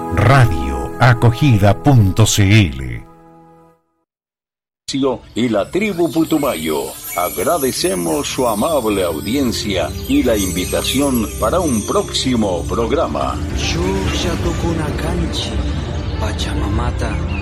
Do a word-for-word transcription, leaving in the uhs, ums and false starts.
radio acogida punto cl. Y la tribu Putumayo. Agradecemos su amable audiencia y la invitación para un próximo programa. Pachamamata